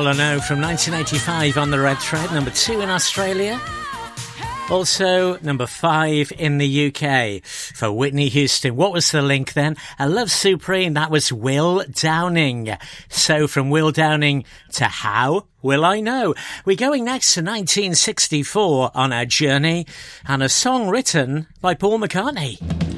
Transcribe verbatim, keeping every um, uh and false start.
Will I Know from nineteen eighty-five on the Red Thread, number two in Australia. Also, number five in the U K for Whitney Houston. What was the link then? A Love Supreme, that was Will Downing. So from Will Downing to How Will I Know? We're going next to nineteen sixty-four on our journey and a song written by Paul McCartney.